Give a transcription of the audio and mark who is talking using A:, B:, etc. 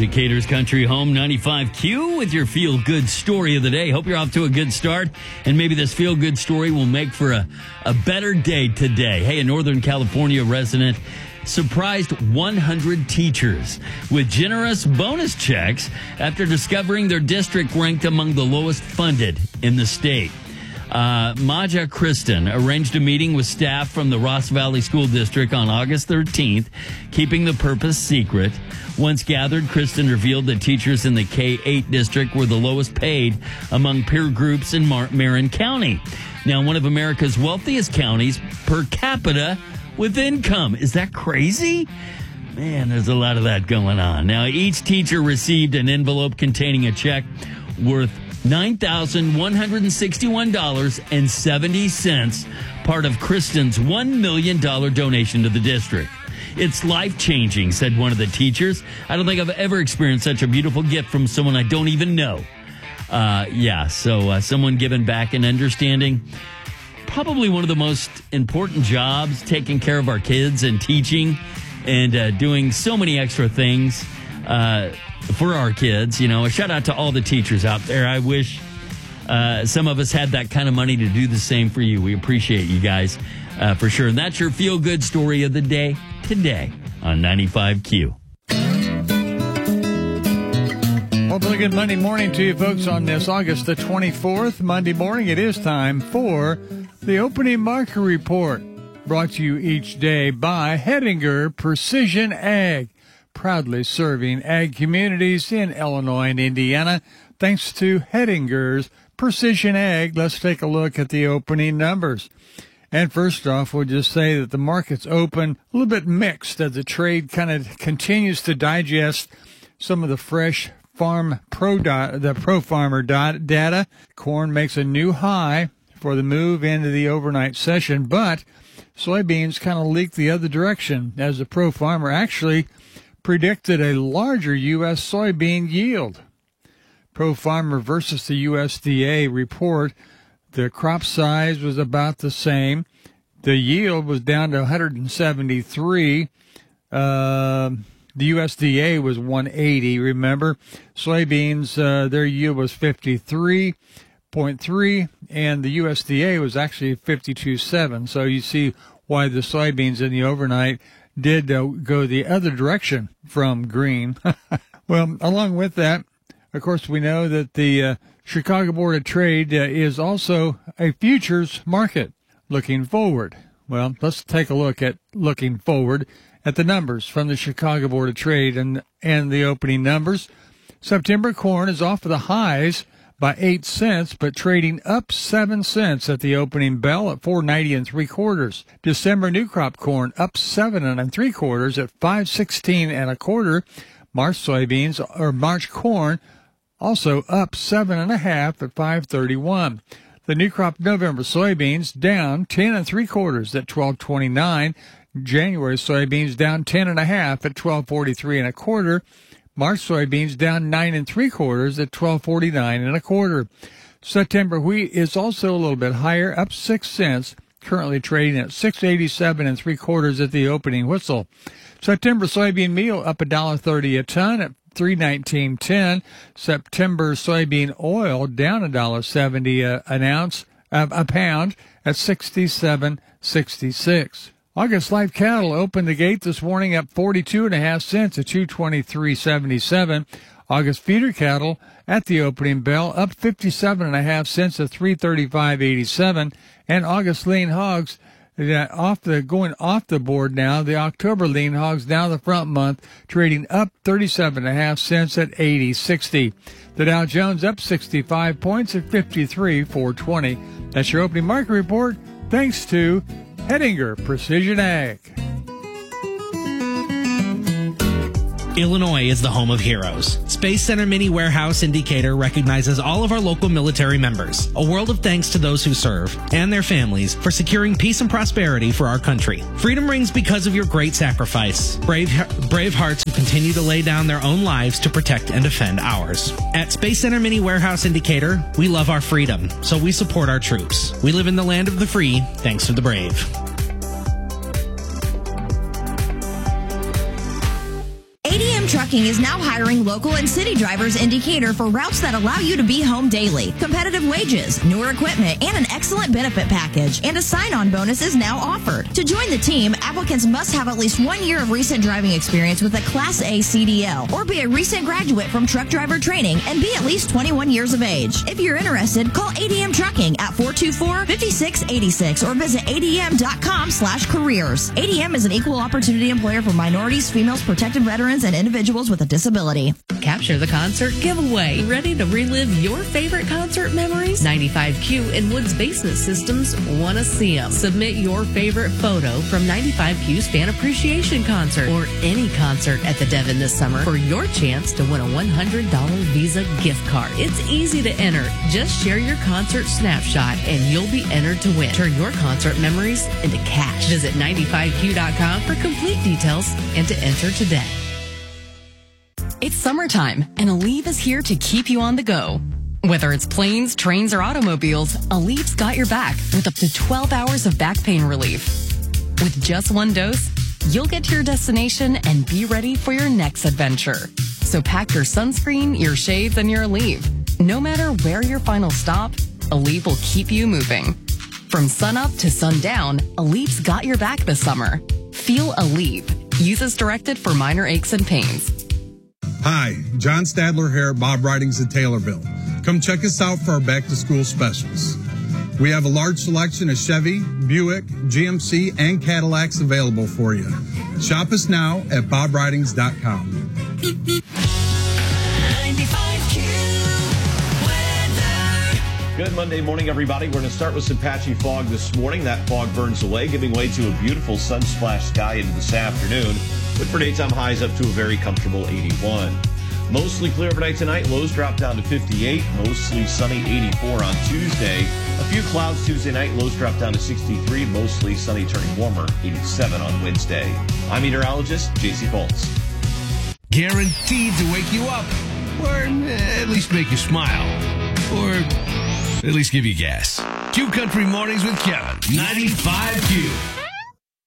A: Decatur's Country Home 95Q with your feel-good story of the day. Hope you're off to a good start, and maybe this feel-good story will make for a better day today. Hey, a Northern California resident surprised 100 teachers with generous bonus checks after discovering their district ranked among the lowest funded in the state. Maja Kristen arranged a meeting with staff from the Ross Valley School District on August 13th, keeping the purpose secret. Once gathered, Kristen revealed that teachers in the K-8 district were the lowest paid among peer groups in Marin County. Now, one of America's wealthiest counties per capita with income. Is that crazy? Man, there's a lot of that going on. Now, each teacher received an envelope containing a check worth $9,161.70, part of Kristen's $1 million donation to the district. It's life-changing, said one of the teachers. I don't think I've ever experienced such a beautiful gift from someone I don't even know. So someone giving back and understanding probably one of the most important jobs, taking care of our kids and teaching and doing so many extra things for our kids. You know, a shout out to all the teachers out there. I wish some of us had that kind of money to do the same for you. We appreciate you guys for sure. And that's your feel-good story of the day today on 95Q.
B: Hopefully good Monday morning to you folks on this August the 24th. Monday morning, it is time for the opening market report, brought to you each day by Hettinger Precision Ag, proudly serving ag communities in Illinois and Indiana. Thanks to Hettinger's Precision Ag, let's take a look at the opening numbers. And first off, we'll just say that the market's open a little bit mixed as the trade kind of continues to digest some of the fresh farmer data. Corn makes a new high for the move into the overnight session, but soybeans kind of leak the other direction as the pro farmer actually predicted a larger U.S. soybean yield. Pro farmer versus the USDA report, the crop size was about the same. The yield was down to 173. The USDA was 180, remember. Soybeans, their yield was 53.3, and the USDA was actually 52.7. So you see why the soybeans in the overnight did go the other direction from green. Well, along with that, of course, we know that the Chicago Board of Trade is also a futures market looking forward. Well, let's take a look at looking forward at the numbers from the Chicago Board of Trade and the opening numbers. September corn is off of the highs by 8 cents, but trading up 7 cents at the opening bell at $4.90 3/4. December new crop corn up 7 3/4 at $5.16 1/4. March corn also up 7 1/2 at $5.31. The new crop November soybeans down 10 3/4 at $12.29. January soybeans down 10 1/2 at $12.43 1/4. March soybeans down 9 3/4 at $12.49 1/4. September wheat is also a little bit higher, up 6 cents, currently trading at $6.87 3/4 at the opening whistle. September soybean meal up $1.30 a ton at $3.19.10. September soybean oil down $1.70 a pound at $67.66. August live cattle opened the gate this morning up 42.5 cents at $223.77. August feeder cattle at the opening bell up 57.5 cents at $335.87. And August lean hogs going off the board now. The October lean hogs now the front month trading up 37.5 cents at $80.60. The Dow Jones up 65 points at 53,420. That's your opening market report. Thanks to Hettinger Precision Ag.
C: Illinois is the home of heroes. Space Center Mini Warehouse in Decatur recognizes all of our local military members. A world of thanks to those who serve and their families for securing peace and prosperity for our country. Freedom rings because of your great sacrifice. Brave hearts who continue to lay down their own lives to protect and defend ours. At Space Center Mini Warehouse in Decatur, we love our freedom, so we support our troops. We live in the land of the free, thanks to the brave.
D: ADM Trucking Trucking is now hiring local and city drivers in Decatur for routes that allow you to be home daily. Competitive wages, newer equipment, and an excellent benefit package. And a sign-on bonus is now offered. To join the team, applicants must have at least 1 year of recent driving experience with a Class A CDL or be a recent graduate from truck driver training and be at least 21 years of age. If you're interested, call ADM Trucking at 424-5686 or visit adm.com/careers. ADM is an equal opportunity employer for minorities, females, protected veterans, and individuals with a disability.
E: Capture the concert giveaway. Ready to relive your favorite concert memories? 95Q and Woods Basement Systems want to see them. Submit your favorite photo from 95Q's Fan Appreciation Concert or any concert at the Devon this summer for your chance to win a $100 Visa gift card. It's easy to enter. Just share your concert snapshot and you'll be entered to win. Turn your concert memories into cash. Visit 95Q.com for complete details and to enter today.
F: It's summertime, and Aleve is here to keep you on the go. Whether it's planes, trains, or automobiles, Aleve's got your back with up to 12 hours of back pain relief. With just one dose, you'll get to your destination and be ready for your next adventure. So pack your sunscreen, your shades, and your Aleve. No matter where your final stop, Aleve will keep you moving. From sunup to sundown, Aleve's got your back this summer. Feel Aleve. Use as directed for minor aches and pains.
G: Hi, John Stadler here at Bob Ridings in Taylorville. Come check us out for our back-to-school specials. We have a large selection of Chevy, Buick, GMC, and Cadillacs available for you. Shop us now at bobridings.com.
H: 95Q weather.
I: Good Monday morning, everybody. We're going to start with some patchy fog this morning. That fog burns away, giving way to a beautiful sun-splashed sky into this afternoon. But for daytime highs up to a very comfortable 81. Mostly clear overnight tonight. Lows drop down to 58. Mostly sunny 84 on Tuesday. A few clouds Tuesday night. Lows drop down to 63. Mostly sunny turning warmer 87 on Wednesday. I'm meteorologist JC Bolts.
J: Guaranteed to wake you up. Or at least make you smile. Or at least give you gas. Q Country Mornings with Kevin. 95Q.